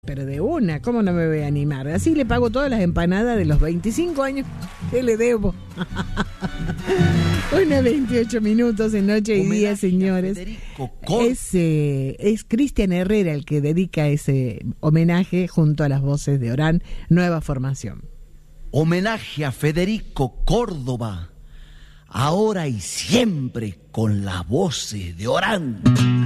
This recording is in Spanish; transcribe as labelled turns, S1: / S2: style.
S1: Pero de una, ¿cómo no me voy a animar? Así le pago todas las empanadas de los 25 años que le debo. 1:28 en Noche y Día, señores. Es Cristian Herrera el que dedica ese homenaje junto a las voces de Orán, Nueva Formación.
S2: Homenaje a Federico Córdoba, ahora y siempre con las voces de Orán.